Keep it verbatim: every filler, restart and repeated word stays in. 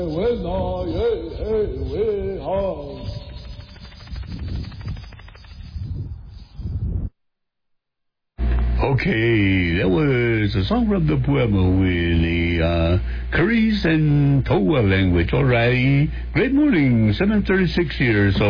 Okay, that was a song from the poem with the uh, Carice and Towa language. All right. Great morning, seven thirty-six here. So